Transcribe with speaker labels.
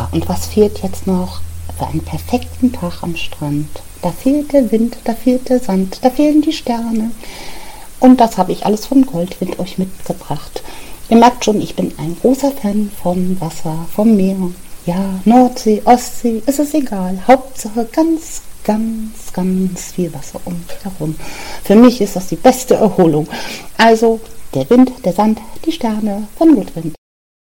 Speaker 1: Ja, und was fehlt jetzt noch für einen perfekten Tag am Strand? Da fehlt der Wind, da fehlt der Sand, da fehlen die Sterne. Und das habe ich alles von Goldwind euch mitgebracht. Ihr merkt schon, ich bin ein großer Fan von Wasser, vom Meer. Ja, Nordsee, Ostsee, ist es egal. Hauptsache ganz, ganz, ganz viel Wasser um mich herum. Für mich ist das die beste Erholung. Also der Wind, der Sand, die Sterne von Goldwind.